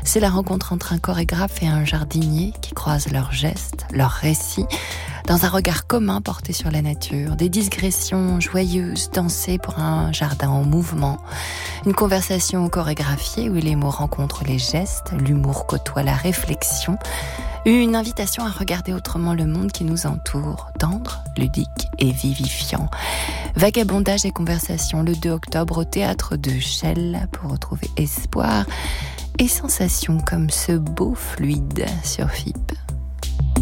C'est la rencontre entre un chorégraphe et un jardinier qui croisent leurs gestes, leurs récits, dans un regard commun porté sur la nature, des digressions joyeuses dansées pour un jardin en mouvement, une conversation chorégraphiée où les mots rencontrent les gestes, l'humour côtoie la réflexion, une invitation à regarder autrement le monde qui nous entoure, tendre, ludique et vivifiant. Vagabondage et conversation le 2 octobre au Théâtre de Chelles pour retrouver espoir et sensations comme ce beau fluide sur FIP.